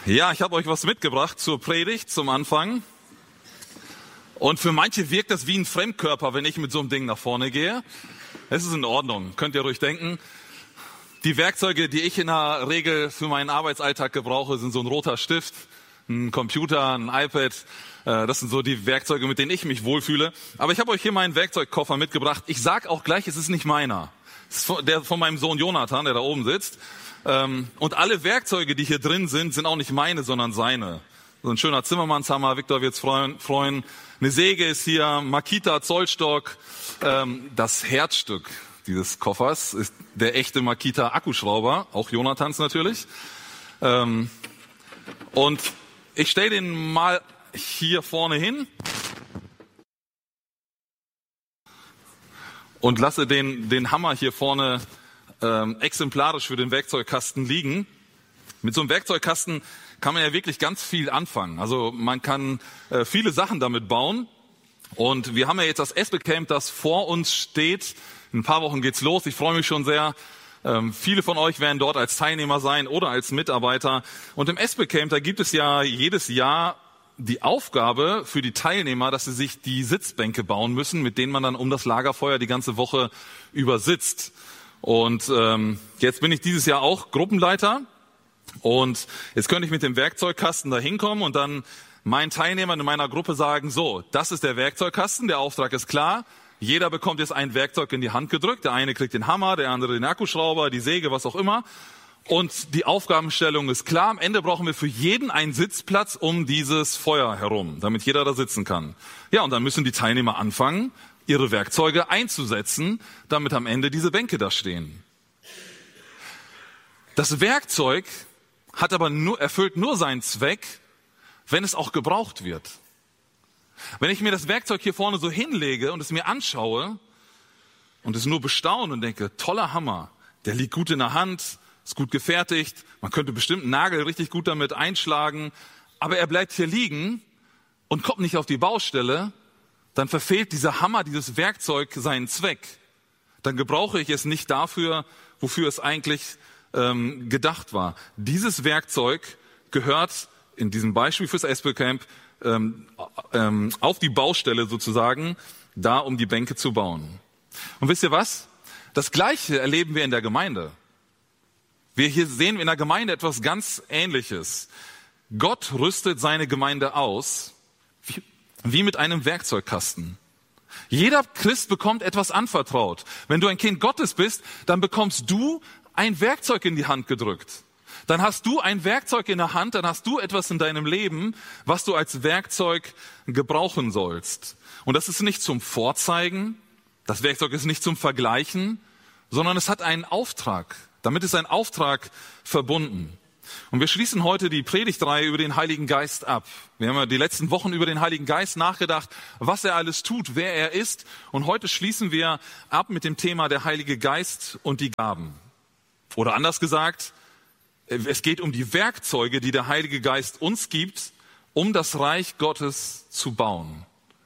Ja, ich habe euch was mitgebracht zur Predigt zum Anfang. Und für manche wirkt das wie ein Fremdkörper, wenn ich mit so einem Ding nach vorne gehe. Es ist in Ordnung, könnt ihr ruhig denken. Die Werkzeuge, die ich in der Regel für meinen Arbeitsalltag gebrauche, sind so ein roter Stift, ein Computer, ein iPad. Das sind so die Werkzeuge, mit denen ich mich wohlfühle. Aber ich habe euch hier meinen Werkzeugkoffer mitgebracht. Ich sag auch gleich, es ist nicht meiner. Es ist der von meinem Sohn Jonathan, der da oben sitzt. Und alle Werkzeuge, die hier drin sind auch nicht meine, sondern seine. So ein schöner Zimmermannshammer, Viktor wird's freuen. Eine Säge ist hier, Makita, Zollstock. Das Herzstück dieses Koffers ist der echte Makita Akkuschrauber, auch Jonathans natürlich. Und ich stelle den mal hier vorne hin und lasse den Hammer hier vorne exemplarisch für den Werkzeugkasten liegen. Mit so einem Werkzeugkasten kann man ja wirklich ganz viel anfangen. Also man kann viele Sachen damit bauen. Und wir haben ja jetzt das Espelcamp, das vor uns steht. In ein paar Wochen geht's los. Ich freue mich schon sehr. Viele von euch werden dort als Teilnehmer sein oder als Mitarbeiter. Und im Espelcamp, da gibt es ja jedes Jahr die Aufgabe für die Teilnehmer, dass sie sich die Sitzbänke bauen müssen, mit denen man dann um das Lagerfeuer die ganze Woche über sitzt. Und jetzt bin ich dieses Jahr auch Gruppenleiter. Und jetzt könnte ich mit dem Werkzeugkasten da hinkommen und dann meinen Teilnehmern in meiner Gruppe sagen, so, das ist der Werkzeugkasten, der Auftrag ist klar. Jeder bekommt jetzt ein Werkzeug in die Hand gedrückt. Der eine kriegt den Hammer, der andere den Akkuschrauber, die Säge, was auch immer. Und die Aufgabenstellung ist klar. Am Ende brauchen wir für jeden einen Sitzplatz um dieses Feuer herum, damit jeder da sitzen kann. Ja, und dann müssen die Teilnehmer anfangen, ihre Werkzeuge einzusetzen, damit am Ende diese Bänke da stehen. Das Werkzeug erfüllt nur seinen Zweck, wenn es auch gebraucht wird. Wenn ich mir das Werkzeug hier vorne so hinlege und es mir anschaue und es nur bestaune und denke, toller Hammer, der liegt gut in der Hand, ist gut gefertigt, man könnte bestimmt einen Nagel richtig gut damit einschlagen, aber er bleibt hier liegen und kommt nicht auf die Baustelle, dann verfehlt dieser Hammer, dieses Werkzeug seinen Zweck. Dann gebrauche ich es nicht dafür, wofür es eigentlich gedacht war. Dieses Werkzeug gehört in diesem Beispiel fürs Espelcamp auf die Baustelle sozusagen, da um die Bänke zu bauen. Und wisst ihr was? Das Gleiche erleben wir in der Gemeinde. Hier sehen wir in der Gemeinde etwas ganz Ähnliches. Gott rüstet seine Gemeinde aus, wie mit einem Werkzeugkasten. Jeder Christ bekommt etwas anvertraut. Wenn du ein Kind Gottes bist, dann bekommst du ein Werkzeug in die Hand gedrückt. Dann hast du ein Werkzeug in der Hand, dann hast du etwas in deinem Leben, was du als Werkzeug gebrauchen sollst. Und das ist nicht zum Vorzeigen, das Werkzeug ist nicht zum Vergleichen, sondern es hat einen Auftrag. Damit ist ein Auftrag verbunden. Und wir schließen heute die Predigtreihe über den Heiligen Geist ab. Wir haben ja die letzten Wochen über den Heiligen Geist nachgedacht, was er alles tut, wer er ist. Und heute schließen wir ab mit dem Thema der Heilige Geist und die Gaben. Oder anders gesagt, es geht um die Werkzeuge, die der Heilige Geist uns gibt, um das Reich Gottes zu bauen.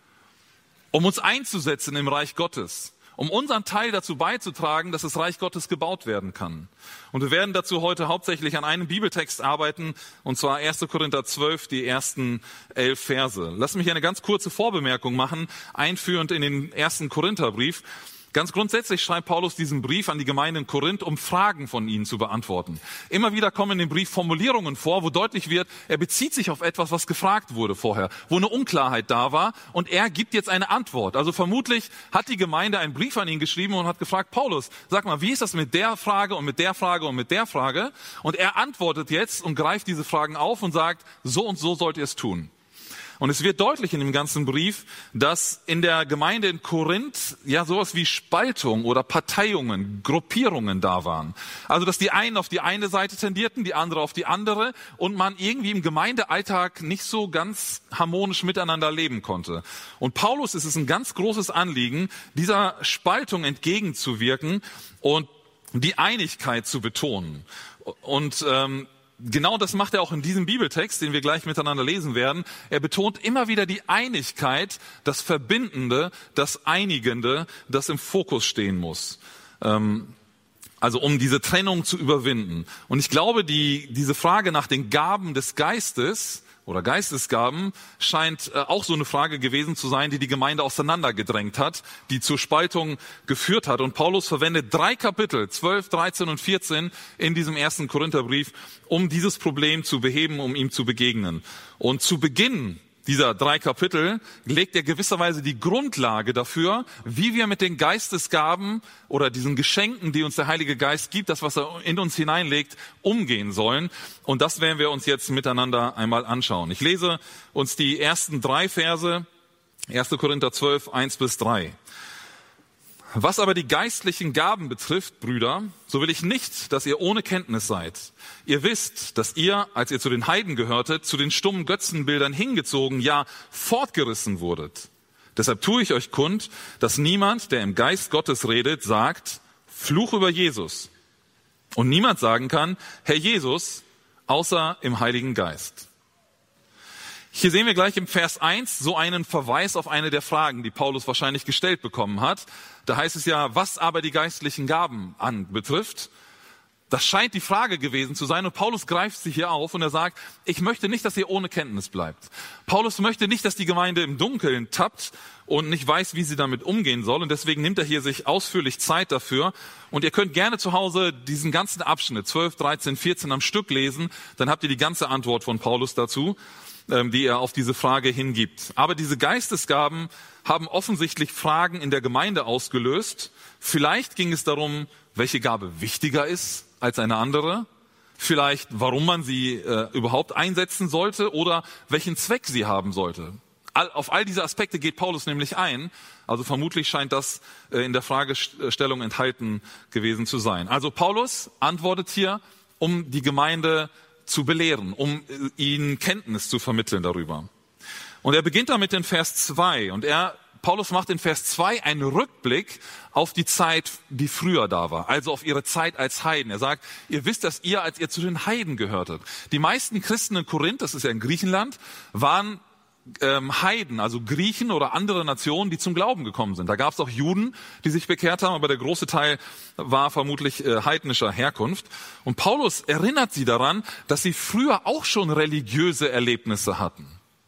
Um uns einzusetzen im Reich Gottes. Um unseren Teil dazu beizutragen, dass das Reich Gottes gebaut werden kann. Und wir werden dazu heute hauptsächlich an einem Bibeltext arbeiten, und zwar 1. Korinther 12, die ersten 11 Verse. Lass mich eine ganz kurze Vorbemerkung machen, einführend in den 1. Korintherbrief. Ganz grundsätzlich schreibt Paulus diesen Brief an die Gemeinde in Korinth, um Fragen von ihnen zu beantworten. Immer wieder kommen in dem Brief Formulierungen vor, wo deutlich wird, er bezieht sich auf etwas, was gefragt wurde vorher, wo eine Unklarheit da war, und er gibt jetzt eine Antwort. Also vermutlich hat die Gemeinde einen Brief an ihn geschrieben und hat gefragt, Paulus, sag mal, wie ist das mit der Frage und mit der Frage und mit der Frage? Und er antwortet jetzt und greift diese Fragen auf und sagt, so und so sollt ihr es tun. Und es wird deutlich in dem ganzen Brief, dass in der Gemeinde in Korinth ja sowas wie Spaltung oder Parteiungen, Gruppierungen da waren. Also dass die einen auf die eine Seite tendierten, die andere auf die andere, und man irgendwie im Gemeindealltag nicht so ganz harmonisch miteinander leben konnte. Und Paulus ist es ein ganz großes Anliegen, dieser Spaltung entgegenzuwirken und die Einigkeit zu betonen. Und genau das macht er auch in diesem Bibeltext, den wir gleich miteinander lesen werden. Er betont immer wieder die Einigkeit, das Verbindende, das Einigende, das im Fokus stehen muss. Also um diese Trennung zu überwinden. Und ich glaube, diese Frage nach den Gaben des Geistes oder Geistesgaben scheint auch so eine Frage gewesen zu sein, die die Gemeinde auseinandergedrängt hat, die zur Spaltung geführt hat. Und Paulus verwendet 3 Kapitel, 12, 13 und 14 in diesem 1. Korintherbrief, um dieses Problem zu beheben, um ihm zu begegnen. Und zu Beginn dieser 3 Kapitel legt er gewisserweise die Grundlage dafür, wie wir mit den Geistesgaben oder diesen Geschenken, die uns der Heilige Geist gibt, das, was er in uns hineinlegt, umgehen sollen. Und das werden wir uns jetzt miteinander einmal anschauen. Ich lese uns die ersten 3 Verse, 1. Korinther 12, 1 bis 3. Was aber die geistlichen Gaben betrifft, Brüder, so will ich nicht, dass ihr ohne Kenntnis seid. Ihr wisst, dass ihr, als ihr zu den Heiden gehörtet, zu den stummen Götzenbildern hingezogen, ja fortgerissen wurdet. Deshalb tue ich euch kund, dass niemand, der im Geist Gottes redet, sagt, Fluch über Jesus. Und niemand sagen kann, Herr Jesus, außer im Heiligen Geist. Hier sehen wir gleich im Vers 1 so einen Verweis auf eine der Fragen, die Paulus wahrscheinlich gestellt bekommen hat. Da heißt es ja, was aber die geistlichen Gaben anbetrifft. Das scheint die Frage gewesen zu sein und Paulus greift sie hier auf und er sagt, ich möchte nicht, dass ihr ohne Kenntnis bleibt. Paulus möchte nicht, dass die Gemeinde im Dunkeln tappt und nicht weiß, wie sie damit umgehen soll und deswegen nimmt er hier sich ausführlich Zeit dafür und ihr könnt gerne zu Hause diesen ganzen Abschnitt 12, 13, 14 am Stück lesen, dann habt ihr die ganze Antwort von Paulus dazu, die er auf diese Frage hingibt. Aber diese Geistesgaben haben offensichtlich Fragen in der Gemeinde ausgelöst. Vielleicht ging es darum, welche Gabe wichtiger ist als eine andere. Vielleicht, warum man sie überhaupt einsetzen sollte oder welchen Zweck sie haben sollte. Auf all diese Aspekte geht Paulus nämlich ein. Also vermutlich scheint das in der Fragestellung enthalten gewesen zu sein. Also Paulus antwortet hier, um die Gemeinde zu belehren, um ihnen Kenntnis zu vermitteln darüber. Und er beginnt damit in Vers 2 und Paulus macht in Vers 2 einen Rückblick auf die Zeit, die früher da war, also auf ihre Zeit als Heiden. Er sagt, ihr wisst, dass ihr, als ihr zu den Heiden gehörtet. Die meisten Christen in Korinth, das ist ja in Griechenland, waren Heiden, also Griechen oder andere Nationen, die zum Glauben gekommen sind. Da gab es auch Juden, die sich bekehrt haben, aber der große Teil war vermutlich heidnischer Herkunft. Und Paulus erinnert sie daran, dass sie früher auch schon religiöse Erlebnisse hatten.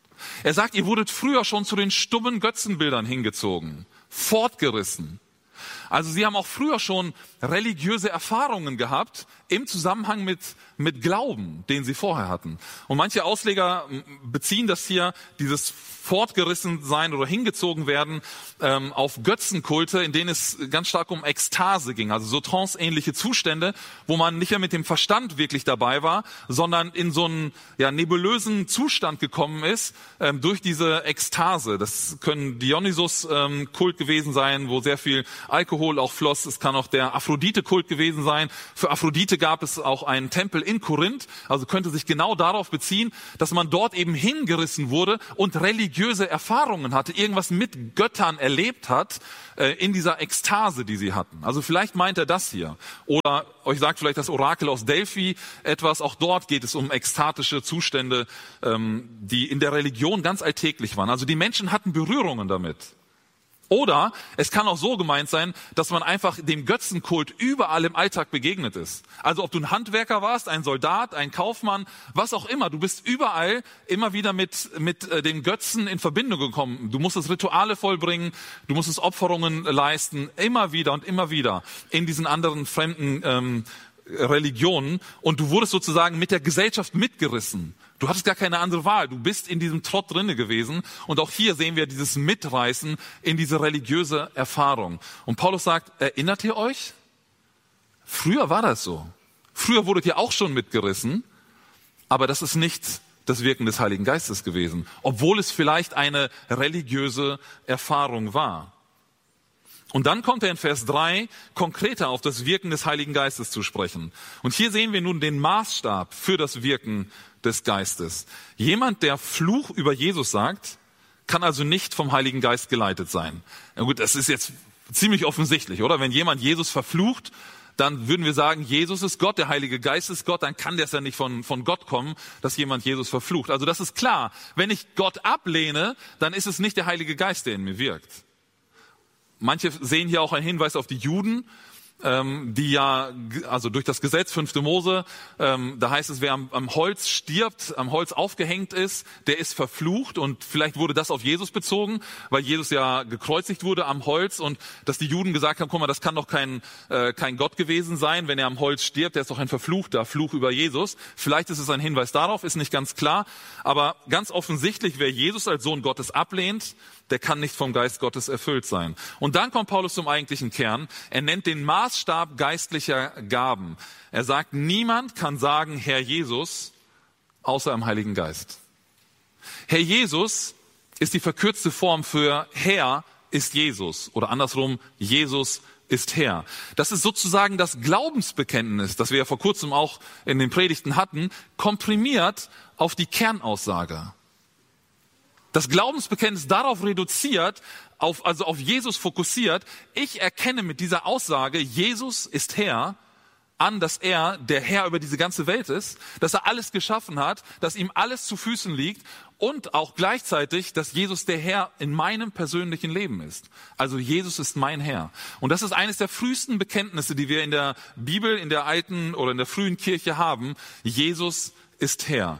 Er sagt, ihr wurdet früher schon zu den stummen Götzenbildern hingezogen, fortgerissen. Also sie haben auch früher schon religiöse Erfahrungen gehabt im Zusammenhang mit Glauben, den sie vorher hatten. Und manche Ausleger beziehen das hier, dieses Fortgerissensein oder hingezogen werden, auf Götzenkulte, in denen es ganz stark um Ekstase ging, also so tranceähnliche Zustände, wo man nicht mehr mit dem Verstand wirklich dabei war, sondern in so einen nebulösen Zustand gekommen ist durch diese Ekstase. Das können Dionysus-Kult gewesen sein, wo sehr viel Alkohol auch floss. Es kann auch der Aphrodite-Kult gewesen sein. Für Aphrodite gab es auch einen Tempel in Korinth, also könnte sich genau darauf beziehen, dass man dort eben hingerissen wurde und religiöse Erfahrungen hatte, irgendwas mit Göttern erlebt hat, in dieser Ekstase, die sie hatten. Also vielleicht meint er das hier. Oder euch sagt vielleicht das Orakel aus Delphi etwas, auch dort geht es um ekstatische Zustände, die in der Religion ganz alltäglich waren. Also die Menschen hatten Berührungen damit. Oder es kann auch so gemeint sein, dass man einfach dem Götzenkult überall im Alltag begegnet ist. Also ob du ein Handwerker warst, ein Soldat, ein Kaufmann, was auch immer, du bist überall immer wieder mit den Götzen in Verbindung gekommen. Du musstest Rituale vollbringen, du musstest Opferungen leisten, immer wieder in diesen anderen fremden Religionen und du wurdest sozusagen mit der Gesellschaft mitgerissen. Du hattest gar keine andere Wahl. Du bist in diesem Trott drinne gewesen. Und auch hier sehen wir dieses Mitreißen in diese religiöse Erfahrung. Und Paulus sagt, erinnert ihr euch? Früher war das so. Früher wurdet ihr auch schon mitgerissen. Aber das ist nicht das Wirken des Heiligen Geistes gewesen. Obwohl es vielleicht eine religiöse Erfahrung war. Und dann kommt er in Vers 3 konkreter auf das Wirken des Heiligen Geistes zu sprechen. Und hier sehen wir nun den Maßstab für das Wirken des Geistes. Jemand, der Fluch über Jesus sagt, kann also nicht vom Heiligen Geist geleitet sein. Na gut, das ist jetzt ziemlich offensichtlich, oder? Wenn jemand Jesus verflucht, dann würden wir sagen, Jesus ist Gott, der Heilige Geist ist Gott, dann kann das ja nicht von Gott kommen, dass jemand Jesus verflucht. Also das ist klar. Wenn ich Gott ablehne, dann ist es nicht der Heilige Geist, der in mir wirkt. Manche sehen hier auch einen Hinweis auf die Juden, die ja, also durch das Gesetz 5. Mose, da heißt es, wer am Holz stirbt, am Holz aufgehängt ist, der ist verflucht, und vielleicht wurde das auf Jesus bezogen, weil Jesus ja gekreuzigt wurde am Holz, und dass die Juden gesagt haben, guck mal, das kann doch kein Gott gewesen sein, wenn er am Holz stirbt, der ist doch ein verfluchter Fluch über Jesus. Vielleicht ist es ein Hinweis darauf, ist nicht ganz klar, aber ganz offensichtlich, wer Jesus als Sohn Gottes ablehnt, der kann nicht vom Geist Gottes erfüllt sein. Und dann kommt Paulus zum eigentlichen Kern. Er nennt den Maßstab geistlicher Gaben. Er sagt, niemand kann sagen, Herr Jesus, außer im Heiligen Geist. Herr Jesus ist die verkürzte Form für Herr ist Jesus. Oder andersrum, Jesus ist Herr. Das ist sozusagen das Glaubensbekenntnis, das wir ja vor kurzem auch in den Predigten hatten, komprimiert auf die Kernaussage. Das Glaubensbekenntnis darauf reduziert, also auf Jesus fokussiert. Ich erkenne mit dieser Aussage, Jesus ist Herr, an, dass er der Herr über diese ganze Welt ist, dass er alles geschaffen hat, dass ihm alles zu Füßen liegt und auch gleichzeitig, dass Jesus der Herr in meinem persönlichen Leben ist. Also Jesus ist mein Herr. Und das ist eines der frühesten Bekenntnisse, die wir in der Bibel, in der alten oder in der frühen Kirche haben. Jesus ist Herr.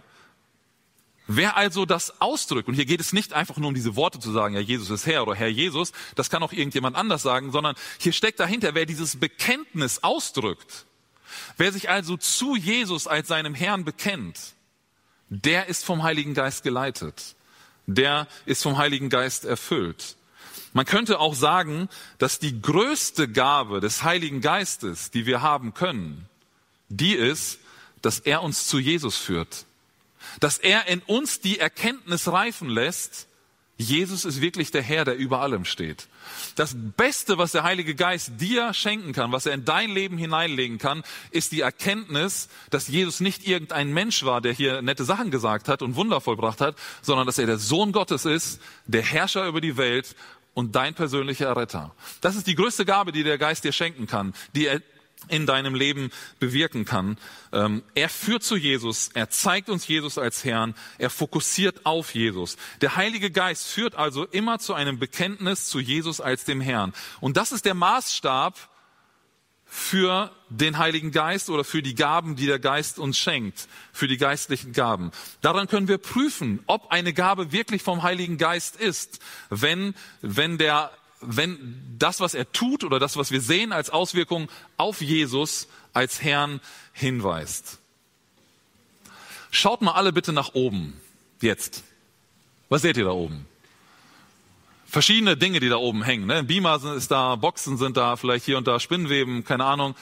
Wer also das ausdrückt, und hier geht es nicht einfach nur um diese Worte zu sagen, ja, Jesus ist Herr oder Herr Jesus, das kann auch irgendjemand anders sagen, sondern hier steckt dahinter, wer dieses Bekenntnis ausdrückt, wer sich also zu Jesus als seinem Herrn bekennt, der ist vom Heiligen Geist geleitet, der ist vom Heiligen Geist erfüllt. Man könnte auch sagen, dass die größte Gabe des Heiligen Geistes, die wir haben können, die ist, dass er uns zu Jesus führt. Dass er in uns die Erkenntnis reifen lässt, Jesus ist wirklich der Herr, der über allem steht. Das Beste, was der Heilige Geist dir schenken kann, was er in dein Leben hineinlegen kann, ist die Erkenntnis, dass Jesus nicht irgendein Mensch war, der hier nette Sachen gesagt hat und Wunder vollbracht hat, sondern dass er der Sohn Gottes ist, der Herrscher über die Welt und dein persönlicher Erretter. Das ist die größte Gabe, die der Geist dir schenken kann, die er in deinem Leben bewirken kann. Er führt zu Jesus, er zeigt uns Jesus als Herrn, er fokussiert auf Jesus. Der Heilige Geist führt also immer zu einem Bekenntnis zu Jesus als dem Herrn. Und das ist der Maßstab für den Heiligen Geist oder für die Gaben, die der Geist uns schenkt, für die geistlichen Gaben. Daran können wir prüfen, ob eine Gabe wirklich vom Heiligen Geist ist, wenn das, was er tut oder das, was wir sehen als Auswirkung auf Jesus als Herrn hinweist. Schaut mal alle bitte nach oben. Jetzt. Was seht ihr da oben? Verschiedene Dinge, die da oben hängen. Ne? Beamer ist da, Boxen sind da, vielleicht hier und da Spinnweben, keine Ahnung.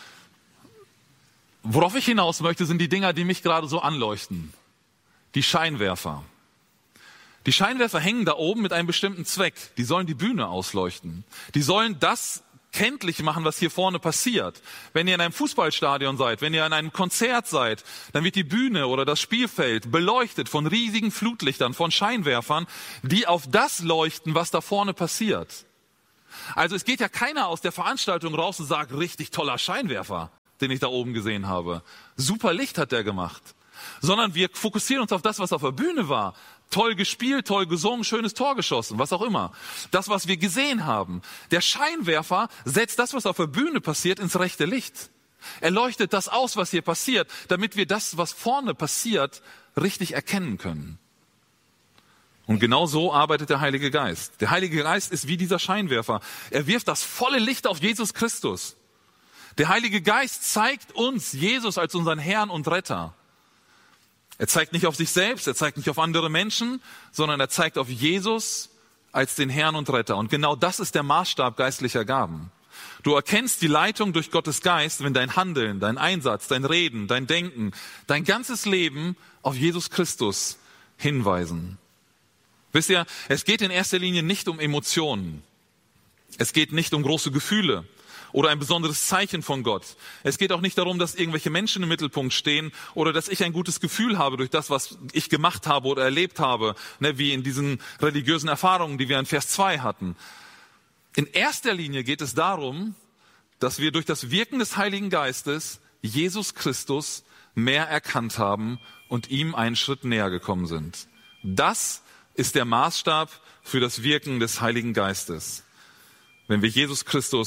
Worauf ich hinaus möchte, sind die Dinger, die mich gerade so anleuchten. Die Scheinwerfer. Die Scheinwerfer hängen da oben mit einem bestimmten Zweck. Die sollen die Bühne ausleuchten. Die sollen das kenntlich machen, was hier vorne passiert. Wenn ihr in einem Fußballstadion seid, wenn ihr in einem Konzert seid, dann wird die Bühne oder das Spielfeld beleuchtet von riesigen Flutlichtern, von Scheinwerfern, die auf das leuchten, was da vorne passiert. Also es geht ja keiner aus der Veranstaltung raus und sagt, richtig toller Scheinwerfer, den ich da oben gesehen habe. Super Licht hat der gemacht. Sondern wir fokussieren uns auf das, was auf der Bühne war. Toll gespielt, toll gesungen, schönes Tor geschossen, was auch immer. Das, was wir gesehen haben. Der Scheinwerfer setzt das, was auf der Bühne passiert, ins rechte Licht. Er leuchtet das aus, was hier passiert, damit wir das, was vorne passiert, richtig erkennen können. Und genau so arbeitet der Heilige Geist. Der Heilige Geist ist wie dieser Scheinwerfer. Er wirft das volle Licht auf Jesus Christus. Der Heilige Geist zeigt uns Jesus als unseren Herrn und Retter. Er zeigt nicht auf sich selbst, er zeigt nicht auf andere Menschen, sondern er zeigt auf Jesus als den Herrn und Retter. Und genau das ist der Maßstab geistlicher Gaben. Du erkennst die Leitung durch Gottes Geist, wenn dein Handeln, dein Einsatz, dein Reden, dein Denken, dein ganzes Leben auf Jesus Christus hinweisen. Wisst ihr, es geht in erster Linie nicht um Emotionen. Es geht nicht um große Gefühle oder ein besonderes Zeichen von Gott. Es geht auch nicht darum, dass irgendwelche Menschen im Mittelpunkt stehen oder dass ich ein gutes Gefühl habe durch das, was ich gemacht habe oder erlebt habe, wie in diesen religiösen Erfahrungen, die wir in Vers 2 hatten. In erster Linie geht es darum, dass wir durch das Wirken des Heiligen Geistes Jesus Christus mehr erkannt haben und ihm einen Schritt näher gekommen sind. Das ist der Maßstab für das Wirken des Heiligen Geistes. Wenn wir Jesus Christus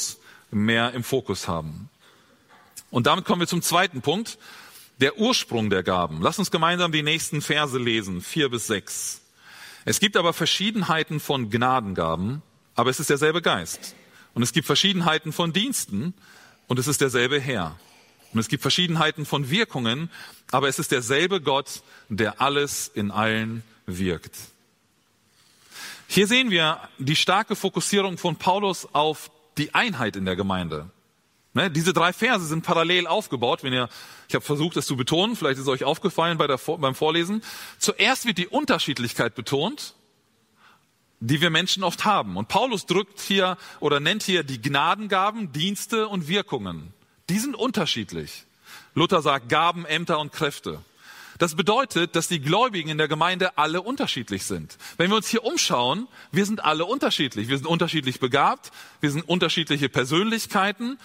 mehr im Fokus haben. Und damit kommen wir zum zweiten Punkt, der Ursprung der Gaben. Lass uns gemeinsam die nächsten Verse lesen, 4-6. Es gibt aber Verschiedenheiten von Gnadengaben, aber es ist derselbe Geist. Und es gibt Verschiedenheiten von Diensten, und es ist derselbe Herr. Und es gibt Verschiedenheiten von Wirkungen, aber es ist derselbe Gott, der alles in allen wirkt. Hier sehen wir die starke Fokussierung von Paulus auf die Einheit in der Gemeinde. Diese 3 Verse sind parallel aufgebaut. Ich habe versucht, das zu betonen, vielleicht ist es euch aufgefallen beim Vorlesen. Zuerst wird die Unterschiedlichkeit betont, die wir Menschen oft haben. Und Paulus drückt hier oder nennt hier die Gnadengaben, Dienste und Wirkungen. Die sind unterschiedlich. Luther sagt Gaben, Ämter und Kräfte. Das bedeutet, dass die Gläubigen in der Gemeinde alle unterschiedlich sind. Wenn wir uns hier umschauen, wir sind alle unterschiedlich. Wir sind unterschiedlich begabt, wir sind unterschiedliche Persönlichkeiten.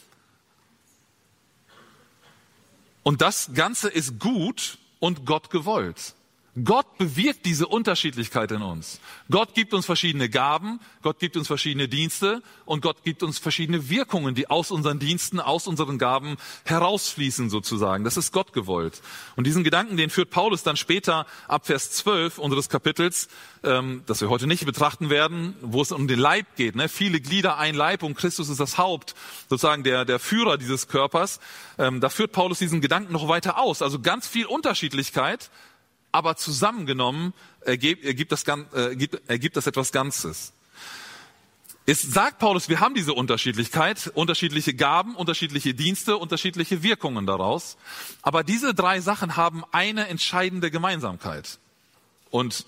Und das Ganze ist gut und Gott gewollt. Gott bewirkt diese Unterschiedlichkeit in uns. Gott gibt uns verschiedene Gaben, Gott gibt uns verschiedene Dienste und Gott gibt uns verschiedene Wirkungen, die aus unseren Diensten, aus unseren Gaben herausfließen sozusagen. Das ist Gott gewollt. Und diesen Gedanken, den führt Paulus dann später ab Vers 12 unseres Kapitels, das wir heute nicht betrachten werden, wo es um den Leib geht. Viele Glieder, ein Leib, und Christus ist das Haupt, sozusagen der Führer dieses Körpers. Da führt Paulus diesen Gedanken noch weiter aus. Also ganz viel Unterschiedlichkeit, aber zusammengenommen ergibt das etwas Ganzes. Es sagt Paulus, wir haben diese Unterschiedlichkeit, unterschiedliche Gaben, unterschiedliche Dienste, unterschiedliche Wirkungen daraus. Aber diese 3 Sachen haben eine entscheidende Gemeinsamkeit und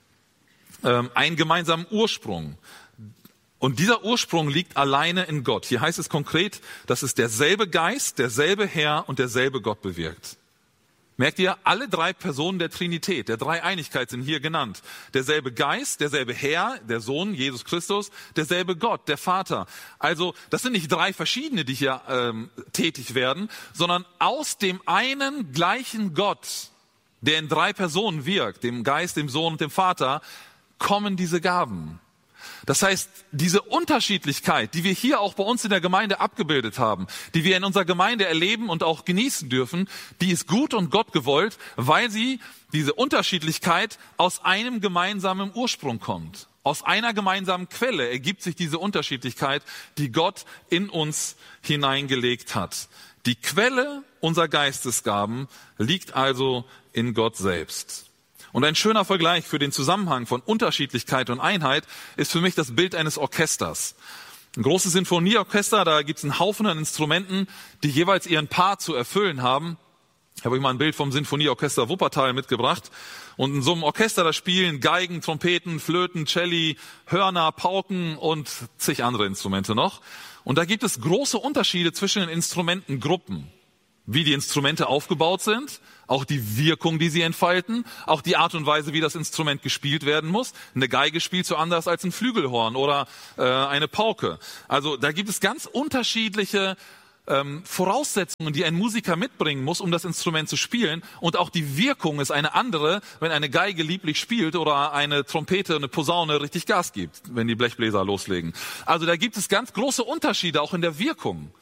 einen gemeinsamen Ursprung. Und dieser Ursprung liegt alleine in Gott. Hier heißt es konkret, dass es derselbe Geist, derselbe Herr und derselbe Gott bewirkt. Merkt ihr, alle 3 Personen der Trinität, der Dreieinigkeit sind hier genannt. Derselbe Geist, derselbe Herr, der Sohn, Jesus Christus, derselbe Gott, der Vater. Also das sind nicht 3 verschiedene, die hier tätig werden, sondern aus dem einen gleichen Gott, der in 3 Personen wirkt, dem Geist, dem Sohn und dem Vater, kommen diese Gaben. Das heißt, diese Unterschiedlichkeit, die wir hier auch bei uns in der Gemeinde abgebildet haben, die wir in unserer Gemeinde erleben und auch genießen dürfen, die ist gut und Gott gewollt, weil diese Unterschiedlichkeit aus einem gemeinsamen Ursprung kommt. Aus einer gemeinsamen Quelle ergibt sich diese Unterschiedlichkeit, die Gott in uns hineingelegt hat. Die Quelle unserer Geistesgaben liegt also in Gott selbst. Und ein schöner Vergleich für den Zusammenhang von Unterschiedlichkeit und Einheit ist für mich das Bild eines Orchesters. Ein großes Sinfonieorchester, da gibt es einen Haufen an Instrumenten, die jeweils ihren Part zu erfüllen haben. Ich habe euch mal ein Bild vom Sinfonieorchester Wuppertal mitgebracht. Und in so einem Orchester, da spielen Geigen, Trompeten, Flöten, Celli, Hörner, Pauken und zig andere Instrumente noch. Und da gibt es große Unterschiede zwischen den Instrumentengruppen. Wie die Instrumente aufgebaut sind, auch die Wirkung, die sie entfalten, auch die Art und Weise, wie das Instrument gespielt werden muss. Eine Geige spielt so anders als ein Flügelhorn oder eine Pauke. Also da gibt es ganz unterschiedliche Voraussetzungen, die ein Musiker mitbringen muss, um das Instrument zu spielen. Und auch die Wirkung ist eine andere, wenn eine Geige lieblich spielt oder eine Trompete, eine Posaune richtig Gas gibt, wenn die Blechbläser loslegen. Also da gibt es ganz große Unterschiede auch in der Wirkung.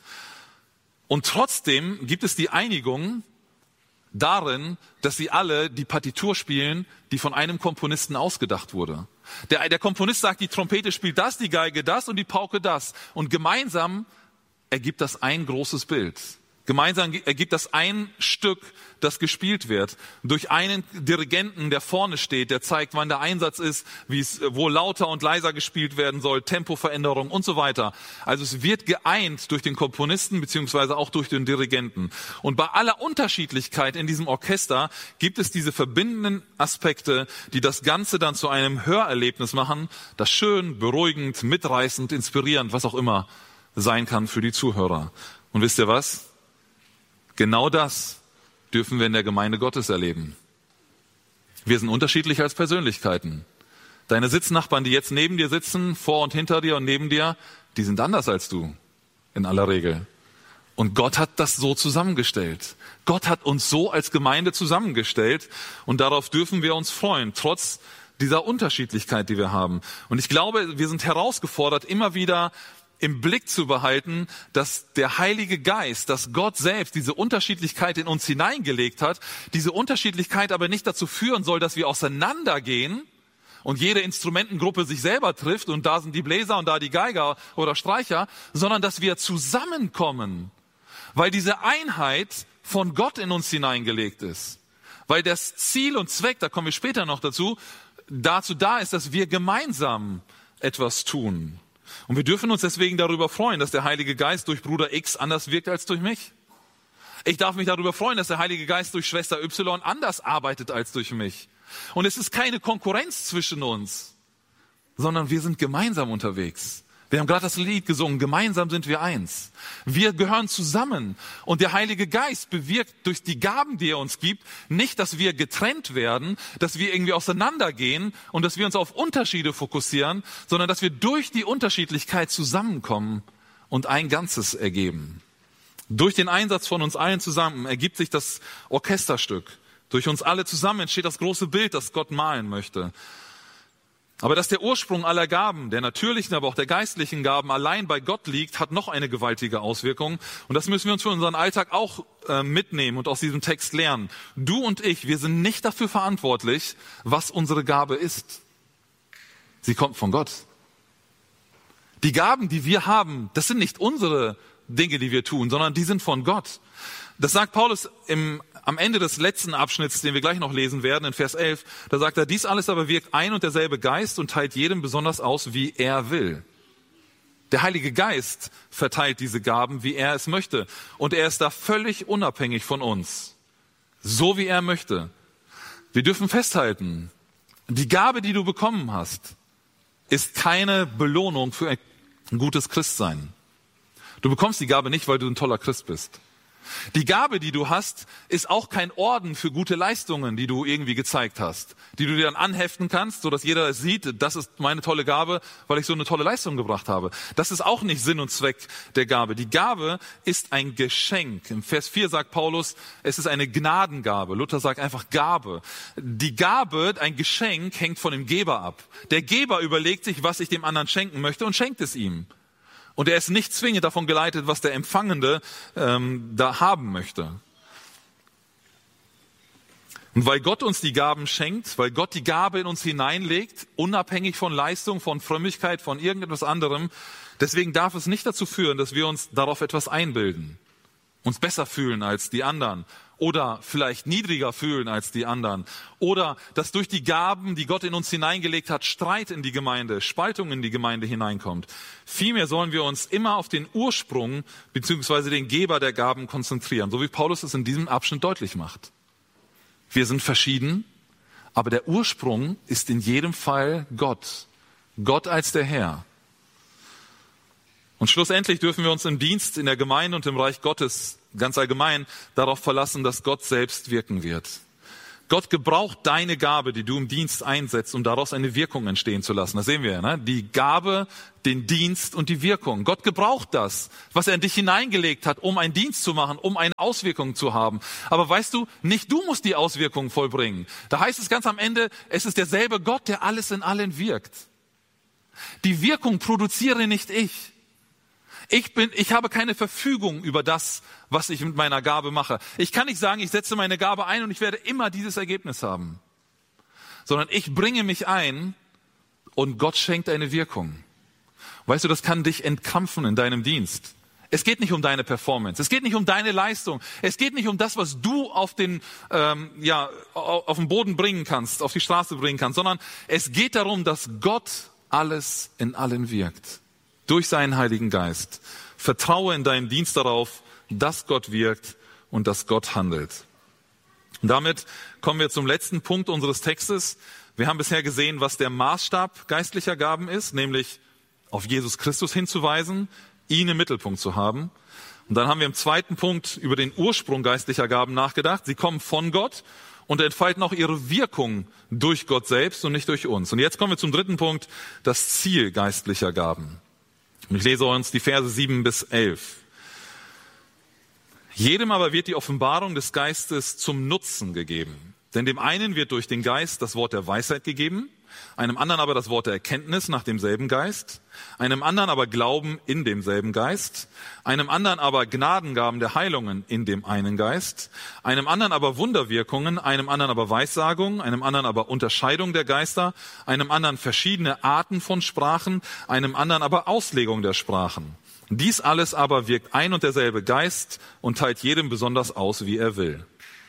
Und trotzdem gibt es die Einigung darin, dass sie alle die Partitur spielen, die von einem Komponisten ausgedacht wurde. Der Komponist sagt, die Trompete spielt das, die Geige das und die Pauke das. Und gemeinsam ergibt das ein großes Bild. Gemeinsam ergibt das ein Stück, das gespielt wird. Durch einen Dirigenten, der vorne steht, der zeigt, wann der Einsatz ist, wo lauter und leiser gespielt werden soll, Tempoveränderung und so weiter. Also es wird geeint durch den Komponisten beziehungsweise auch durch den Dirigenten. Und bei aller Unterschiedlichkeit in diesem Orchester gibt es diese verbindenden Aspekte, die das Ganze dann zu einem Hörerlebnis machen, das schön, beruhigend, mitreißend, inspirierend, was auch immer sein kann für die Zuhörer. Und wisst ihr was? Genau das dürfen wir in der Gemeinde Gottes erleben. Wir sind unterschiedlich als Persönlichkeiten. Deine Sitznachbarn, die jetzt neben dir sitzen, vor und hinter dir und neben dir, die sind anders als du, in aller Regel. Und Gott hat das so zusammengestellt. Gott hat uns so als Gemeinde zusammengestellt und darauf dürfen wir uns freuen, trotz dieser Unterschiedlichkeit, die wir haben. Und ich glaube, wir sind herausgefordert, immer wieder im Blick zu behalten, dass der Heilige Geist, dass Gott selbst diese Unterschiedlichkeit in uns hineingelegt hat, diese Unterschiedlichkeit aber nicht dazu führen soll, dass wir auseinandergehen und jede Instrumentengruppe sich selber trifft und da sind die Bläser und da die Geiger oder Streicher, sondern dass wir zusammenkommen, weil diese Einheit von Gott in uns hineingelegt ist. Weil das Ziel und Zweck, da kommen wir später noch dazu da ist, dass wir gemeinsam etwas tun. Und wir dürfen uns deswegen darüber freuen, dass der Heilige Geist durch Bruder X anders wirkt als durch mich. Ich darf mich darüber freuen, dass der Heilige Geist durch Schwester Y anders arbeitet als durch mich. Und es ist keine Konkurrenz zwischen uns, sondern wir sind gemeinsam unterwegs. Wir haben gerade das Lied gesungen, gemeinsam sind wir eins. Wir gehören zusammen. Und der Heilige Geist bewirkt durch die Gaben, die er uns gibt, nicht, dass wir getrennt werden, dass wir irgendwie auseinandergehen und dass wir uns auf Unterschiede fokussieren, sondern dass wir durch die Unterschiedlichkeit zusammenkommen und ein Ganzes ergeben. Durch den Einsatz von uns allen zusammen ergibt sich das Orchesterstück. Durch uns alle zusammen entsteht das große Bild, das Gott malen möchte. Aber dass der Ursprung aller Gaben, der natürlichen, aber auch der geistlichen Gaben, allein bei Gott liegt, hat noch eine gewaltige Auswirkung. Und das müssen wir uns für unseren Alltag auch mitnehmen und aus diesem Text lernen. Du und ich, wir sind nicht dafür verantwortlich, was unsere Gabe ist. Sie kommt von Gott. Die Gaben, die wir haben, das sind nicht unsere Dinge, die wir tun, sondern die sind von Gott. Das sagt Paulus am Ende des letzten Abschnitts, den wir gleich noch lesen werden, in Vers 11, da sagt er, dies alles aber wirkt ein und derselbe Geist und teilt jedem besonders aus, wie er will. Der Heilige Geist verteilt diese Gaben, wie er es möchte. Und er ist da völlig unabhängig von uns. So wie er möchte. Wir dürfen festhalten, die Gabe, die du bekommen hast, ist keine Belohnung für ein gutes Christsein. Du bekommst die Gabe nicht, weil du ein toller Christ bist. Die Gabe, die du hast, ist auch kein Orden für gute Leistungen, die du irgendwie gezeigt hast, die du dir dann anheften kannst, sodass jeder sieht, das ist meine tolle Gabe, weil ich so eine tolle Leistung gebracht habe. Das ist auch nicht Sinn und Zweck der Gabe. Die Gabe ist ein Geschenk. Im Vers 4 sagt Paulus, es ist eine Gnadengabe. Luther sagt einfach Gabe. Die Gabe, ein Geschenk, hängt von dem Geber ab. Der Geber überlegt sich, was ich dem anderen schenken möchte und schenkt es ihm. Und er ist nicht zwingend davon geleitet, was der Empfangende da haben möchte. Und weil Gott uns die Gaben schenkt, weil Gott die Gabe in uns hineinlegt, unabhängig von Leistung, von Frömmigkeit, von irgendetwas anderem, deswegen darf es nicht dazu führen, dass wir uns darauf etwas einbilden, uns besser fühlen als die anderen oder vielleicht niedriger fühlen als die anderen oder dass durch die Gaben, die Gott in uns hineingelegt hat, Streit in die Gemeinde, Spaltung in die Gemeinde hineinkommt. Vielmehr sollen wir uns immer auf den Ursprung bzw. den Geber der Gaben konzentrieren, so wie Paulus es in diesem Abschnitt deutlich macht. Wir sind verschieden, aber der Ursprung ist in jedem Fall Gott. Gott als der Herr. Und schlussendlich dürfen wir uns im Dienst, in der Gemeinde und im Reich Gottes ganz allgemein darauf verlassen, dass Gott selbst wirken wird. Gott gebraucht deine Gabe, die du im Dienst einsetzt, um daraus eine Wirkung entstehen zu lassen. Das sehen wir, ne? Die Gabe, den Dienst und die Wirkung. Gott gebraucht das, was er in dich hineingelegt hat, um einen Dienst zu machen, um eine Auswirkung zu haben. Aber weißt du, nicht du musst die Auswirkung vollbringen. Da heißt es ganz am Ende, es ist derselbe Gott, der alles in allen wirkt. Die Wirkung produziere nicht ich. Ich habe keine Verfügung über das, was ich mit meiner Gabe mache. Ich kann nicht sagen, ich setze meine Gabe ein und ich werde immer dieses Ergebnis haben. Sondern ich bringe mich ein und Gott schenkt eine Wirkung. Weißt du, das kann dich entkrampfen in deinem Dienst. Es geht nicht um deine Performance. Es geht nicht um deine Leistung. Es geht nicht um das, was du auf den Boden bringen kannst, auf die Straße bringen kannst, sondern es geht darum, dass Gott alles in allen wirkt. Durch seinen Heiligen Geist. Vertraue in deinen Dienst darauf, dass Gott wirkt und dass Gott handelt. Und damit kommen wir zum letzten Punkt unseres Textes. Wir haben bisher gesehen, was der Maßstab geistlicher Gaben ist, nämlich auf Jesus Christus hinzuweisen, ihn im Mittelpunkt zu haben. Und dann haben wir im zweiten Punkt über den Ursprung geistlicher Gaben nachgedacht. Sie kommen von Gott und entfalten auch ihre Wirkung durch Gott selbst und nicht durch uns. Und jetzt kommen wir zum dritten Punkt, das Ziel geistlicher Gaben. Und ich lese uns die Verse 7 bis 11. Jedem aber wird die Offenbarung des Geistes zum Nutzen gegeben. Denn dem einen wird durch den Geist das Wort der Weisheit gegeben, einem anderen aber das Wort der Erkenntnis nach demselben Geist, einem anderen aber Glauben in demselben Geist, einem anderen aber Gnadengaben der Heilungen in dem einen Geist, einem anderen aber Wunderwirkungen, einem anderen aber Weissagung, einem anderen aber Unterscheidung der Geister, einem anderen verschiedene Arten von Sprachen, einem anderen aber Auslegung der Sprachen. Dies alles aber wirkt ein und derselbe Geist und teilt jedem besonders aus, wie er will.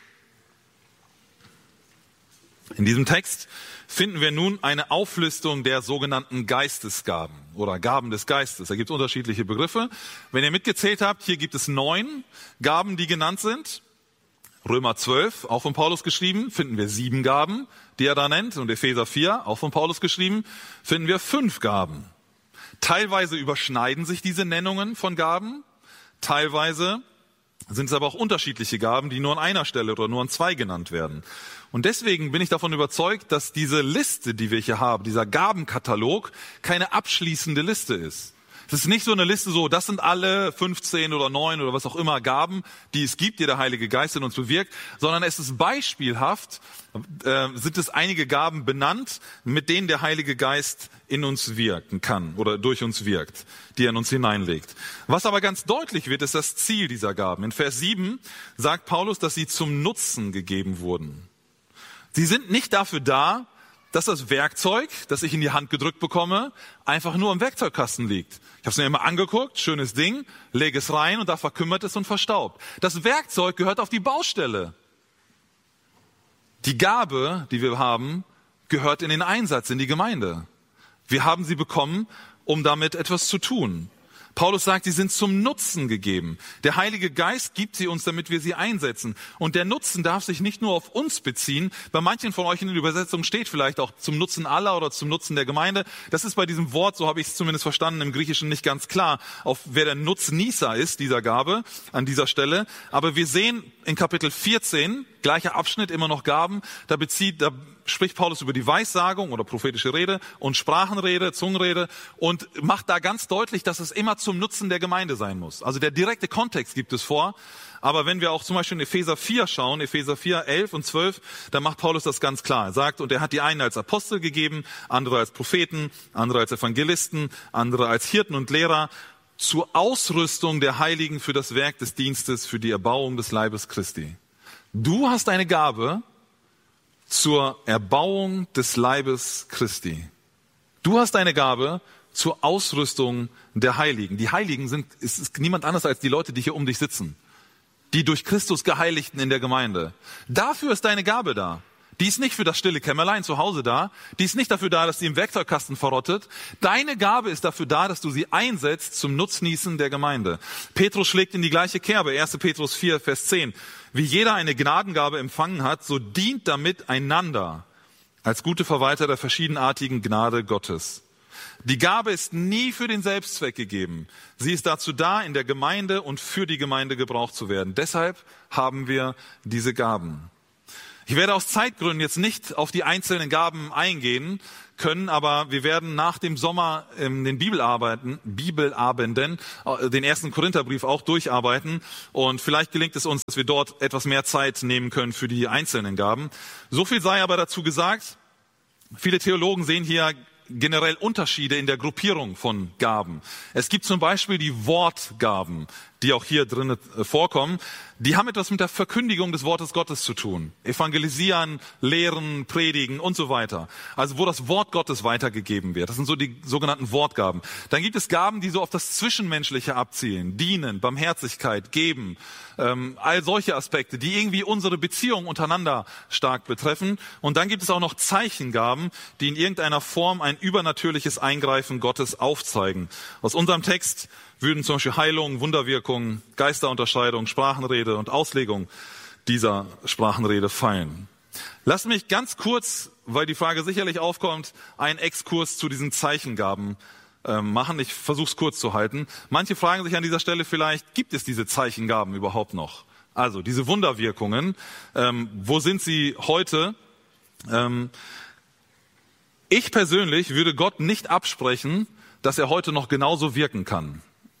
In diesem Text finden wir nun eine Auflistung der sogenannten Geistesgaben oder Gaben des Geistes. Da gibt es unterschiedliche Begriffe. Wenn ihr mitgezählt habt, hier gibt es 9 Gaben, die genannt sind. Römer 12, auch von Paulus geschrieben, finden wir 7 Gaben, die er da nennt. Und Epheser 4, auch von Paulus geschrieben, finden wir 5 Gaben. Teilweise überschneiden sich diese Nennungen von Gaben, teilweise sind es aber auch unterschiedliche Gaben, die nur an einer Stelle oder nur an 2 genannt werden. Und deswegen bin ich davon überzeugt, dass diese Liste, die wir hier haben, dieser Gabenkatalog, keine abschließende Liste ist. Es ist nicht so eine Liste so, das sind alle 15 oder 9 oder was auch immer Gaben, die es gibt, die der Heilige Geist in uns bewirkt, sondern es ist beispielhaft, sind es einige Gaben benannt, mit denen der Heilige Geist in uns wirken kann oder durch uns wirkt, die er in uns hineinlegt. Was aber ganz deutlich wird, ist das Ziel dieser Gaben. In Vers 7 sagt Paulus, dass sie zum Nutzen gegeben wurden. Sie sind nicht dafür da, dass das Werkzeug, das ich in die Hand gedrückt bekomme, einfach nur im Werkzeugkasten liegt. Ich habe es mir immer angeguckt, schönes Ding, lege es rein und da verkümmert es und verstaubt. Das Werkzeug gehört auf die Baustelle. Die Gabe, die wir haben, gehört in den Einsatz, in die Gemeinde. Wir haben sie bekommen, um damit etwas zu tun. Paulus sagt, sie sind zum Nutzen gegeben. Der Heilige Geist gibt sie uns, damit wir sie einsetzen. Und der Nutzen darf sich nicht nur auf uns beziehen. Bei manchen von euch in der Übersetzung steht vielleicht auch zum Nutzen aller oder zum Nutzen der Gemeinde. Das ist bei diesem Wort, so habe ich es zumindest verstanden, im Griechischen nicht ganz klar, auf wer der Nutznießer ist dieser Gabe an dieser Stelle. Aber wir sehen in Kapitel 14, gleicher Abschnitt, immer noch Gaben, da spricht Paulus über die Weissagung oder prophetische Rede und Sprachenrede, Zungenrede und macht da ganz deutlich, dass es immer zum Nutzen der Gemeinde sein muss. Also der direkte Kontext gibt es vor. Aber wenn wir auch zum Beispiel in Epheser 4 schauen, Epheser 4, 11 und 12, dann macht Paulus das ganz klar. Er sagt, und er hat die einen als Apostel gegeben, andere als Propheten, andere als Evangelisten, andere als Hirten und Lehrer, zur Ausrüstung der Heiligen für das Werk des Dienstes, für die Erbauung des Leibes Christi. Du hast eine Gabe zur Erbauung des Leibes Christi. Du hast eine Gabe zur Ausrüstung der Heiligen. Die Heiligen ist niemand anderes als die Leute, die hier um dich sitzen. Die durch Christus Geheiligten in der Gemeinde. Dafür ist deine Gabe da. Die ist nicht für das stille Kämmerlein zu Hause da. Die ist nicht dafür da, dass sie im Werkzeugkasten verrottet. Deine Gabe ist dafür da, dass du sie einsetzt zum Nutznießen der Gemeinde. Petrus schlägt in die gleiche Kerbe. 1. Petrus 4, Vers 10. Wie jeder eine Gnadengabe empfangen hat, so dient damit einander als gute Verwalter der verschiedenartigen Gnade Gottes. Die Gabe ist nie für den Selbstzweck gegeben. Sie ist dazu da, in der Gemeinde und für die Gemeinde gebraucht zu werden. Deshalb haben wir diese Gaben. Ich werde aus Zeitgründen jetzt nicht auf die einzelnen Gaben eingehen können, aber wir werden nach dem Sommer in den Bibelabenden den 1. Korintherbrief auch durcharbeiten und vielleicht gelingt es uns, dass wir dort etwas mehr Zeit nehmen können für die einzelnen Gaben. So viel sei aber dazu gesagt. Viele Theologen sehen hier generell Unterschiede in der Gruppierung von Gaben. Es gibt zum Beispiel die Wortgaben, die auch hier drin vorkommen. Die haben etwas mit der Verkündigung des Wortes Gottes zu tun. Evangelisieren, lehren, predigen und so weiter. Also wo das Wort Gottes weitergegeben wird. Das sind so die sogenannten Wortgaben. Dann gibt es Gaben, die so auf das Zwischenmenschliche abzielen. Dienen, Barmherzigkeit, geben. All solche Aspekte, die irgendwie unsere Beziehung untereinander stark betreffen. Und dann gibt es auch noch Zeichengaben, die in irgendeiner Form ein übernatürliches Eingreifen Gottes aufzeigen. Aus unserem Text würden zum Beispiel Heilung, Wunderwirkung, Geisterunterscheidung, Sprachenrede und Auslegung dieser Sprachenrede fallen. Lass mich ganz kurz, weil die Frage sicherlich aufkommt, einen Exkurs zu diesen Zeichengaben machen. Ich versuche es kurz zu halten. Manche fragen sich an dieser Stelle vielleicht, gibt es diese Zeichengaben überhaupt noch? Also diese Wunderwirkungen, wo sind sie heute? Ich persönlich würde Gott nicht absprechen, dass er heute noch genauso wirken kann.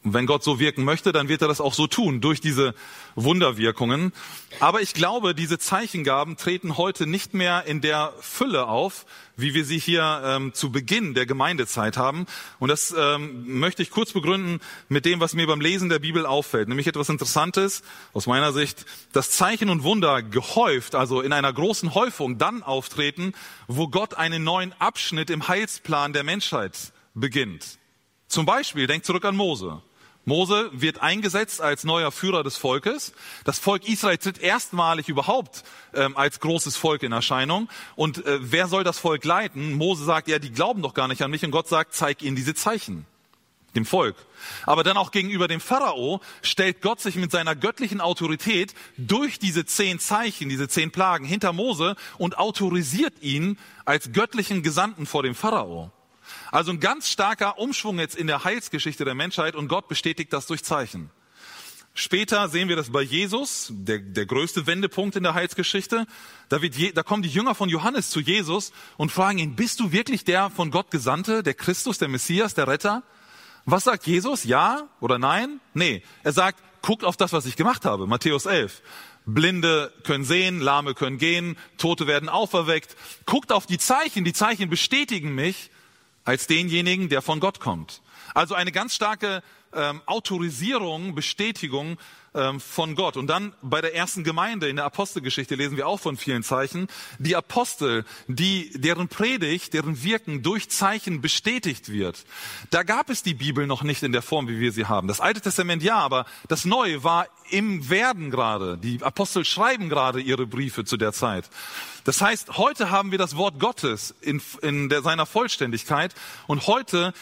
Und wenn Gott so wirken möchte, dann wird er das auch so tun, durch diese Wunderwirkungen. Aber ich glaube, diese Zeichengaben treten heute nicht mehr in der Fülle auf, wie wir sie hier zu Beginn der Gemeindezeit haben. Und das möchte ich kurz begründen mit dem, was mir beim Lesen der Bibel auffällt. Nämlich etwas Interessantes aus meiner Sicht, dass Zeichen und Wunder gehäuft, also in einer großen Häufung dann auftreten, wo Gott einen neuen Abschnitt im Heilsplan der Menschheit beginnt. Zum Beispiel, denkt zurück an Mose. Mose wird eingesetzt als neuer Führer des Volkes. Das Volk Israel tritt erstmalig überhaupt als großes Volk in Erscheinung. Und wer soll das Volk leiten? Mose sagt, ja, die glauben doch gar nicht an mich. Und Gott sagt, zeig ihnen diese Zeichen, dem Volk. Aber dann auch gegenüber dem Pharao stellt Gott sich mit seiner göttlichen Autorität durch diese 10 Zeichen, diese 10 Plagen hinter Mose und autorisiert ihn als göttlichen Gesandten vor dem Pharao. Also ein ganz starker Umschwung jetzt in der Heilsgeschichte der Menschheit und Gott bestätigt das durch Zeichen. Später sehen wir das bei Jesus, der größte Wendepunkt in der Heilsgeschichte. Da kommen die Jünger von Johannes zu Jesus und fragen ihn, bist du wirklich der von Gott Gesandte, der Christus, der Messias, der Retter? Was sagt Jesus? Ja oder nein? Nee, er sagt, guckt auf das, was ich gemacht habe. Matthäus 11. Blinde können sehen, Lahme können gehen, Tote werden auferweckt. Guckt auf die Zeichen bestätigen mich als denjenigen, der von Gott kommt. Also eine ganz starke Autorisierung, Bestätigung von Gott. Und dann bei der ersten Gemeinde in der Apostelgeschichte lesen wir auch von vielen Zeichen. Die Apostel, deren Predigt, deren Wirken durch Zeichen bestätigt wird. Da gab es die Bibel noch nicht in der Form, wie wir sie haben. Das Alte Testament ja, aber das Neue war im Werden gerade. Die Apostel schreiben gerade ihre Briefe zu der Zeit. Das heißt, heute haben wir das Wort Gottes in seiner Vollständigkeit und heute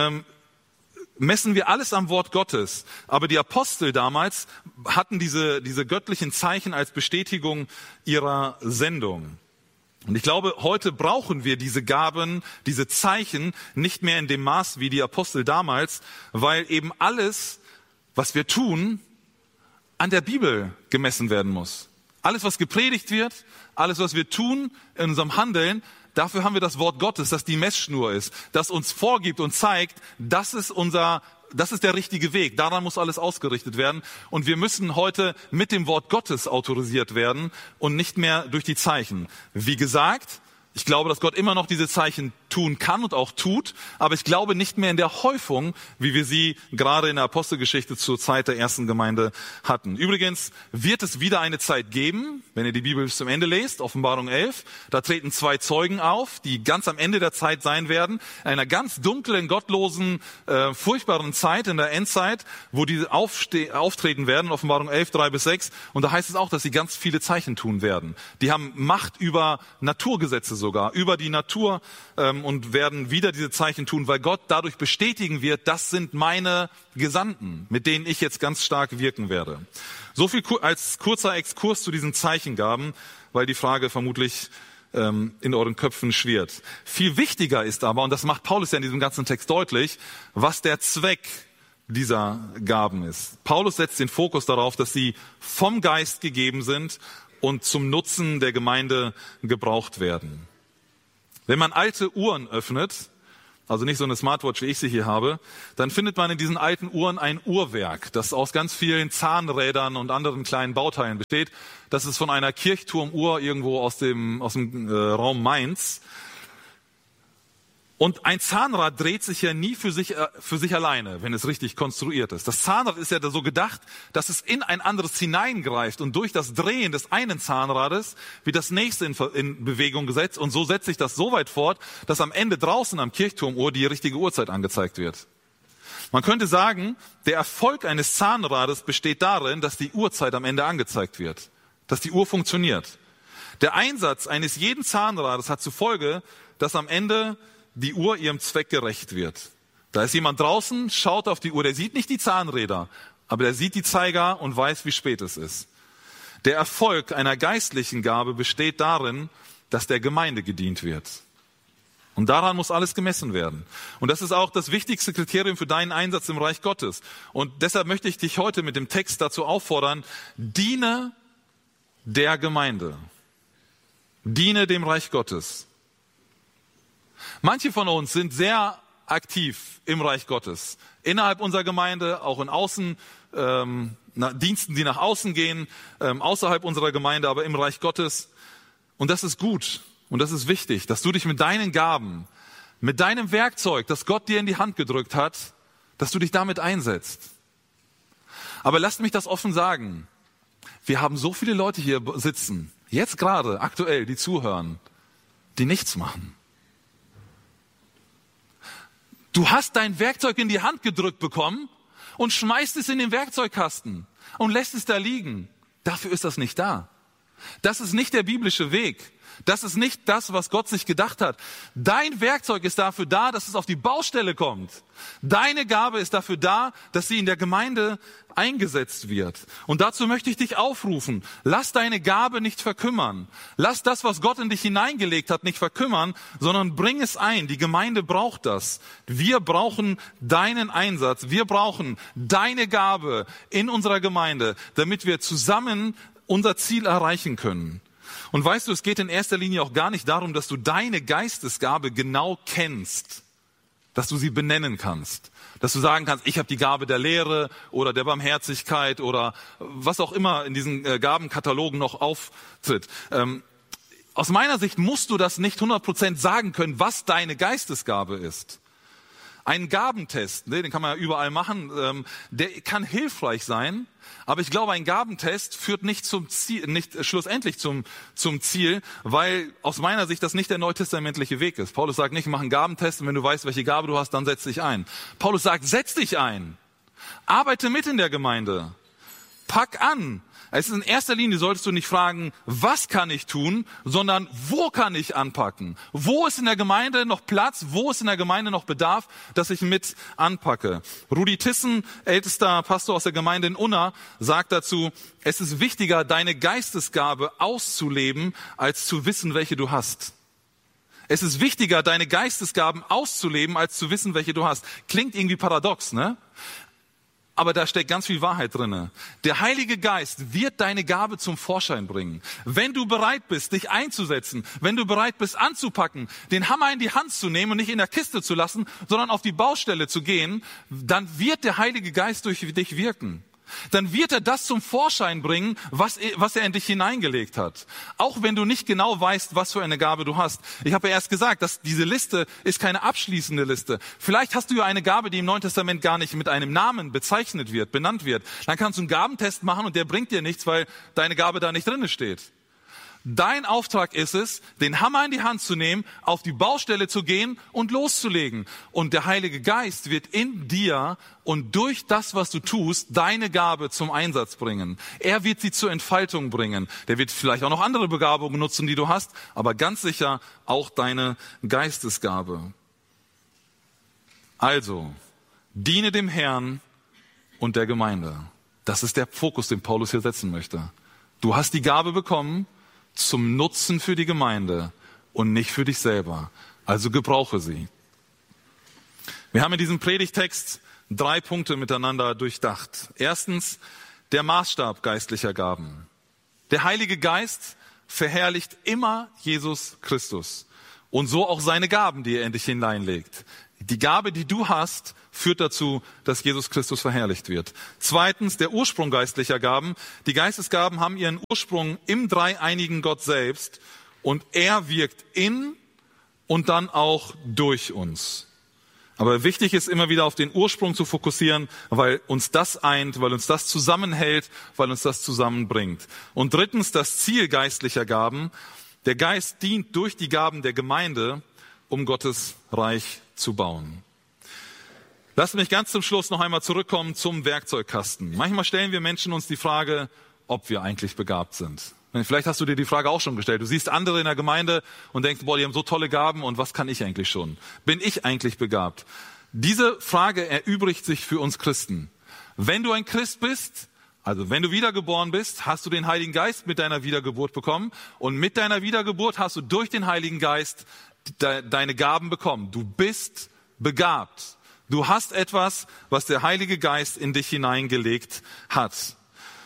messen wir alles am Wort Gottes. Aber die Apostel damals hatten diese göttlichen Zeichen als Bestätigung ihrer Sendung. Und ich glaube, heute brauchen wir diese Gaben, diese Zeichen nicht mehr in dem Maß wie die Apostel damals, weil eben alles, was wir tun, an der Bibel gemessen werden muss. Alles, was gepredigt wird, alles, was wir tun in unserem Handeln, dafür haben wir das Wort Gottes, das die Messschnur ist, das uns vorgibt und zeigt, das ist der richtige Weg. Daran muss alles ausgerichtet werden. Und wir müssen heute mit dem Wort Gottes autorisiert werden und nicht mehr durch die Zeichen. Wie gesagt, ich glaube, dass Gott immer noch diese Zeichen tun kann und auch tut, aber ich glaube nicht mehr in der Häufung, wie wir sie gerade in der Apostelgeschichte zur Zeit der ersten Gemeinde hatten. Übrigens wird es wieder eine Zeit geben, wenn ihr die Bibel bis zum Ende lest, Offenbarung 11, da treten 2 Zeugen auf, die ganz am Ende der Zeit sein werden, in einer ganz dunklen, gottlosen, furchtbaren Zeit, in der Endzeit, wo die auftreten werden, Offenbarung 11, 3-6, und da heißt es auch, dass sie ganz viele Zeichen tun werden. Die haben Macht über Naturgesetze sogar, über die Natur und werden wieder diese Zeichen tun, weil Gott dadurch bestätigen wird, das sind meine Gesandten, mit denen ich jetzt ganz stark wirken werde. So viel als kurzer Exkurs zu diesen Zeichengaben, weil die Frage vermutlich in euren Köpfen schwirrt. Viel wichtiger ist aber, und das macht Paulus ja in diesem ganzen Text deutlich, was der Zweck dieser Gaben ist. Paulus setzt den Fokus darauf, dass sie vom Geist gegeben sind und zum Nutzen der Gemeinde gebraucht werden. Wenn man alte Uhren öffnet, also nicht so eine Smartwatch, wie ich sie hier habe, dann findet man in diesen alten Uhren ein Uhrwerk, das aus ganz vielen Zahnrädern und anderen kleinen Bauteilen besteht. Das ist von einer Kirchturmuhr irgendwo aus dem Raum Mainz. Und ein Zahnrad dreht sich ja nie für sich alleine, wenn es richtig konstruiert ist. Das Zahnrad ist ja so gedacht, dass es in ein anderes hineingreift und durch das Drehen des einen Zahnrades wird das nächste in Bewegung gesetzt und so setzt sich das so weit fort, dass am Ende draußen am Kirchturmuhr die richtige Uhrzeit angezeigt wird. Man könnte sagen, der Erfolg eines Zahnrades besteht darin, dass die Uhrzeit am Ende angezeigt wird, dass die Uhr funktioniert. Der Einsatz eines jeden Zahnrades hat zur Folge, dass am Ende die Uhr ihrem Zweck gerecht wird. Da ist jemand draußen, schaut auf die Uhr, der sieht nicht die Zahnräder, aber der sieht die Zeiger und weiß, wie spät es ist. Der Erfolg einer geistlichen Gabe besteht darin, dass der Gemeinde gedient wird. Und daran muss alles gemessen werden. Und das ist auch das wichtigste Kriterium für deinen Einsatz im Reich Gottes. Und deshalb möchte ich dich heute mit dem Text dazu auffordern, diene der Gemeinde. Diene dem Reich Gottes. Manche von uns sind sehr aktiv im Reich Gottes. Innerhalb unserer Gemeinde, auch in Außen, Diensten, die nach außen gehen, außerhalb unserer Gemeinde, aber im Reich Gottes. Und das ist gut und das ist wichtig, dass du dich mit deinen Gaben, mit deinem Werkzeug, das Gott dir in die Hand gedrückt hat, dass du dich damit einsetzt. Aber lasst mich das offen sagen. Wir haben so viele Leute hier sitzen, jetzt gerade, aktuell, die zuhören, die nichts machen. Du hast dein Werkzeug in die Hand gedrückt bekommen und schmeißt es in den Werkzeugkasten und lässt es da liegen. Dafür ist das nicht da. Das ist nicht der biblische Weg. Das ist nicht das, was Gott sich gedacht hat. Dein Werkzeug ist dafür da, dass es auf die Baustelle kommt. Deine Gabe ist dafür da, dass sie in der Gemeinde eingesetzt wird. Und dazu möchte ich dich aufrufen. Lass deine Gabe nicht verkümmern. Lass das, was Gott in dich hineingelegt hat, nicht verkümmern, sondern bring es ein. Die Gemeinde braucht das. Wir brauchen deinen Einsatz. Wir brauchen deine Gabe in unserer Gemeinde, damit wir zusammen unser Ziel erreichen können. Und weißt du, es geht in erster Linie auch gar nicht darum, dass du deine Geistesgabe genau kennst, dass du sie benennen kannst, dass du sagen kannst, ich habe die Gabe der Lehre oder der Barmherzigkeit oder was auch immer in diesen Gabenkatalogen noch auftritt. Aus meiner Sicht musst du das nicht 100% sagen können, was deine Geistesgabe ist. Ein Gabentest, den kann man ja überall machen, der kann hilfreich sein, aber ich glaube, ein Gabentest führt nicht zum Ziel, nicht schlussendlich zum Ziel, weil aus meiner Sicht das nicht der neutestamentliche Weg ist. Paulus sagt nicht, mach einen Gabentest und wenn du weißt, welche Gabe du hast, dann setz dich ein. Paulus sagt, setz dich ein. Arbeite mit in der Gemeinde. Pack an. Es ist in erster Linie, solltest du nicht fragen, was kann ich tun, sondern wo kann ich anpacken? Wo ist in der Gemeinde noch Platz? Wo ist in der Gemeinde noch Bedarf, dass ich mit anpacke? Rudi Tissen, ältester Pastor aus der Gemeinde in Unna, sagt dazu, es ist wichtiger, deine Geistesgabe auszuleben, als zu wissen, welche du hast. Es ist wichtiger, deine Geistesgaben auszuleben, als zu wissen, welche du hast. Klingt irgendwie paradox, ne? Aber da steckt ganz viel Wahrheit drinne. Der Heilige Geist wird deine Gabe zum Vorschein bringen. Wenn du bereit bist, dich einzusetzen, wenn du bereit bist, anzupacken, den Hammer in die Hand zu nehmen und nicht in der Kiste zu lassen, sondern auf die Baustelle zu gehen, dann wird der Heilige Geist durch dich wirken. Dann wird er das zum Vorschein bringen, was er in dich hineingelegt hat. Auch wenn du nicht genau weißt, was für eine Gabe du hast. Ich habe ja erst gesagt, dass diese Liste ist keine abschließende Liste. Vielleicht hast du ja eine Gabe, die im Neuen Testament gar nicht mit einem Namen bezeichnet wird, benannt wird. Dann kannst du einen Gabentest machen und der bringt dir nichts, weil deine Gabe da nicht drinne steht. Dein Auftrag ist es, den Hammer in die Hand zu nehmen, auf die Baustelle zu gehen und loszulegen. Und der Heilige Geist wird in dir und durch das, was du tust, deine Gabe zum Einsatz bringen. Er wird sie zur Entfaltung bringen. Der wird vielleicht auch noch andere Begabungen nutzen, die du hast, aber ganz sicher auch deine Geistesgabe. Also, diene dem Herrn und der Gemeinde. Das ist der Fokus, den Paulus hier setzen möchte. Du hast die Gabe bekommen, zum Nutzen für die Gemeinde und nicht für dich selber. Also gebrauche sie. Wir haben in diesem Predigtext 3 Punkte miteinander durchdacht. Erstens, der Maßstab geistlicher Gaben. Der Heilige Geist verherrlicht immer Jesus Christus und so auch seine Gaben, die er in dich hineinlegt. Die Gabe, die du hast, führt dazu, dass Jesus Christus verherrlicht wird. Zweitens, der Ursprung geistlicher Gaben. Die Geistesgaben haben ihren Ursprung im dreieinigen Gott selbst und er wirkt in und dann auch durch uns. Aber wichtig ist immer wieder auf den Ursprung zu fokussieren, weil uns das eint, weil uns das zusammenhält, weil uns das zusammenbringt. Und drittens, das Ziel geistlicher Gaben. Der Geist dient durch die Gaben der Gemeinde, um Gottes Reich zu bauen. Lasst mich ganz zum Schluss noch einmal zurückkommen zum Werkzeugkasten. Manchmal stellen wir Menschen uns die Frage, ob wir eigentlich begabt sind. Vielleicht hast du dir die Frage auch schon gestellt. Du siehst andere in der Gemeinde und denkst, boah, die haben so tolle Gaben und was kann ich eigentlich schon? Bin ich eigentlich begabt? Diese Frage erübrigt sich für uns Christen. Wenn du ein Christ bist, also wenn du wiedergeboren bist, hast du den Heiligen Geist mit deiner Wiedergeburt bekommen und mit deiner Wiedergeburt hast du durch den Heiligen Geist deine Gaben bekommen. Du bist begabt. Du hast etwas, was der Heilige Geist in dich hineingelegt hat.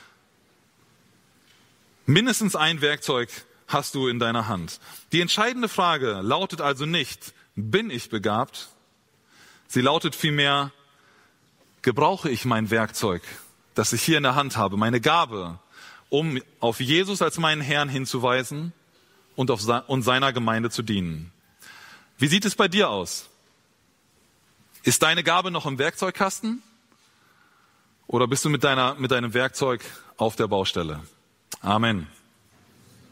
Mindestens ein Werkzeug hast du in deiner Hand. Die entscheidende Frage lautet also nicht, bin ich begabt, Sie lautet vielmehr, gebrauche ich mein Werkzeug, das ich hier in der Hand habe, meine Gabe, um auf Jesus als meinen Herrn hinzuweisen und seiner Gemeinde zu dienen. Wie sieht es bei dir aus? Ist deine Gabe noch im Werkzeugkasten? Oder bist du mit deinem Werkzeug auf der Baustelle? Amen.